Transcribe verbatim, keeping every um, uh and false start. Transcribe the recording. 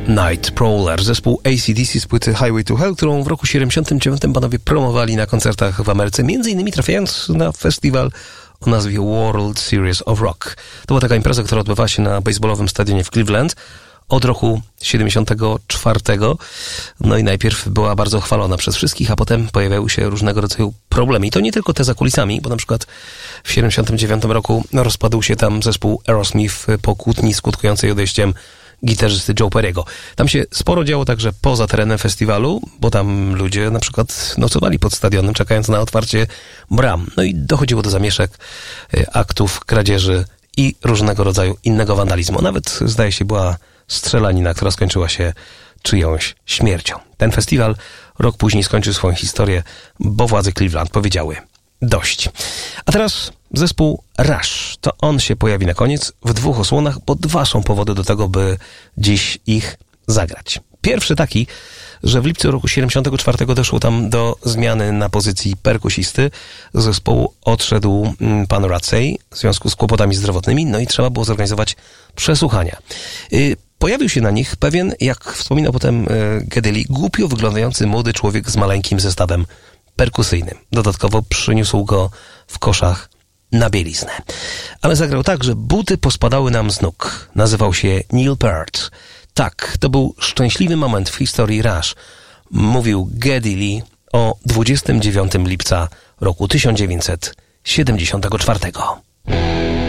Night Prowler, zespół A C D C z płyty Highway to Hell, którą w roku siedemdziesiątym dziewiątym panowie promowali na koncertach w Ameryce, między innymi trafiając na festiwal o nazwie World Series of Rock. To była taka impreza, która odbywała się na baseballowym stadionie w Cleveland od roku siedemdziesiątego czwartego. No i najpierw była bardzo chwalona przez wszystkich, a potem pojawiały się różnego rodzaju problemy. I to nie tylko te za kulisami, bo na przykład w siedemdziesiątym dziewiątym roku rozpadł się tam zespół Aerosmith po kłótni skutkującej odejściem gitarzysty Joe Perry'ego. Tam się sporo działo także poza terenem festiwalu, bo tam ludzie na przykład nocowali pod stadionem, czekając na otwarcie bram. No i dochodziło do zamieszek, aktów, kradzieży i różnego rodzaju innego wandalizmu. Nawet, zdaje się, była strzelanina, która skończyła się czyjąś śmiercią. Ten festiwal rok później skończył swoją historię, bo władze Cleveland powiedziały dość. A teraz zespół Rush. To on się pojawi na koniec w dwóch osłonach, bo dwa są powody do tego, by dziś ich zagrać. Pierwszy taki, że w lipcu roku siedemdziesiątego czwartego doszło tam do zmiany na pozycji perkusisty. Z zespołu odszedł pan Ratsey w związku z kłopotami zdrowotnymi, no i trzeba było zorganizować przesłuchania. Pojawił się na nich pewien, jak wspominał potem Geddy Lee, głupio wyglądający młody człowiek z maleńkim zestawem perkusyjnym. Dodatkowo przyniósł go w koszach na bieliznę. Ale zagrał tak, że buty pospadały nam z nóg. Nazywał się Neil Peart. Tak, to był szczęśliwy moment w historii Rush. Mówił Geddy Lee o dwudziestego dziewiątego lipca roku tysiąc dziewięćset siedemdziesiątego czwartego.